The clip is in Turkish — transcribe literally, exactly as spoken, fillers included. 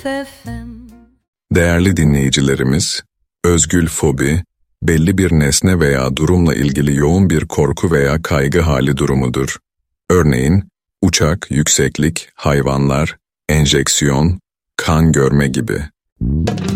Değerli dinleyicilerimiz, özgül fobi, belli bir nesne veya durumla ilgili yoğun bir korku veya kaygı hali durumudur. Örneğin, uçak, yükseklik, hayvanlar, enjeksiyon, kan görme gibi.